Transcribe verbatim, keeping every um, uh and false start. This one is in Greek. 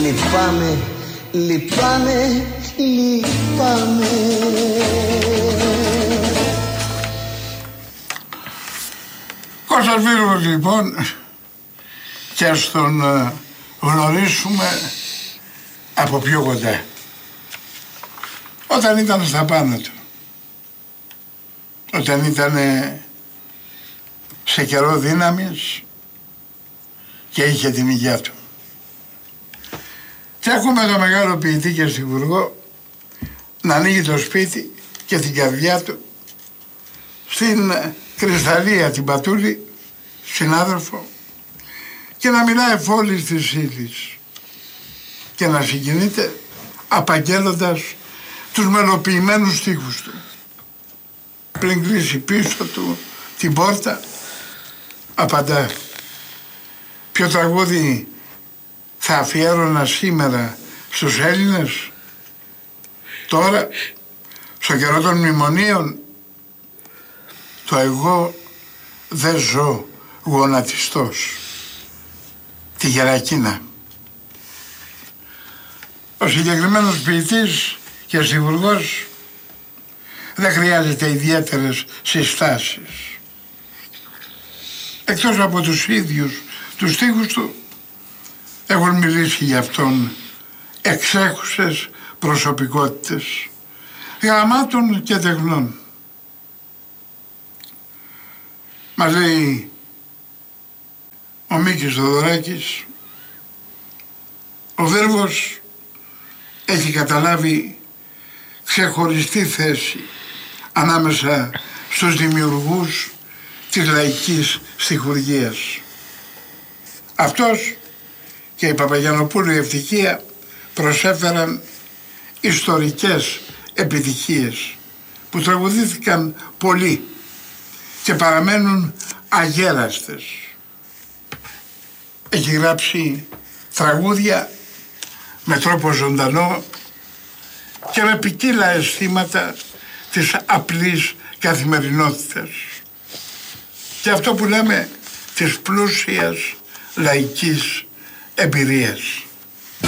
λυπάμαι, λυπάμαι, λυπάμαι. Κώστας Βίρουος λοιπόν, και ας τον γνωρίσουμε από πιο κοντά. Όταν ήταν στα πάνω του, όταν ήταν σε καιρό δύναμης και είχε την υγεία του. Και ακούμε το μεγάλο ποιητή και στιγουργό να ανοίγει το σπίτι και την καρδιά του στην Κρυσταλλία την Πατούλη, συνάδελφο, και να μιλάει φόλης της ύλης και να συγκινείται απαγγέλλοντας τους μελοποιημένους στίχους του. Πριν κλείσει πίσω του την πόρτα, απαντά: ποιο τραγούδι θα αφιέρωνα σήμερα στους Έλληνες, τώρα, στο καιρό των μνημονίων? Το εγώ δεν ζω γονατιστός, τη Γερακίνα. Ο συγκεκριμένος ποιητής και στιγουργός δεν χρειάζεται ιδιαίτερες συστάσεις. Εκτός από τους ίδιους τους στίχους του, έχουν μιλήσει για αυτόν εξέχουσες προσωπικότητες γραμμάτων και τεχνών. Μας λέει ο Μίκης Θοδωράκης, ο Βίρουος έχει καταλάβει ξεχωριστή θέση ανάμεσα στους δημιουργούς της λαϊκής στιχουργίας. Αυτός και η Παπαγιαννοπούλου η Ευτυχία προσέφεραν ιστορικές επιτυχίες που τραγουδήθηκαν πολύ και παραμένουν αγέραστες. Έχει γράψει τραγούδια με τρόπο ζωντανό και με ποικίλα αισθήματα της απλής καθημερινότητας. Και αυτό που λέμε της πλούσιας λαϊκής εμπειρίας.